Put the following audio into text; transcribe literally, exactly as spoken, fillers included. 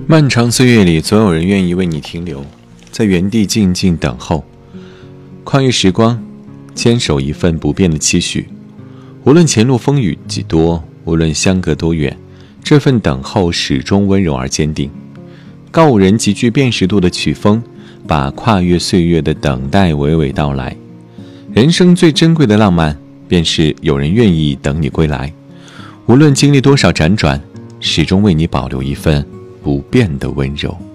漫长岁月里，总有人愿意为你停留，在原地静静等候，跨越时光，坚守一份不变的期许。无论前路风雨几多，无论相隔多远，这份等候始终温柔而坚定。告五人极具辨识度的曲风，把跨越岁月的等待娓娓道来。人生最珍贵的浪漫，便是有人愿意等你归来。无论经历多少辗转，始终为你保留一份不变的温柔。